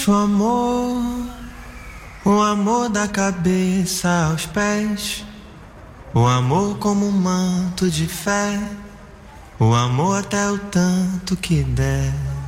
Existe o amor da cabeça aos pés, o amor como um manto de fé, o amor até o tanto que der.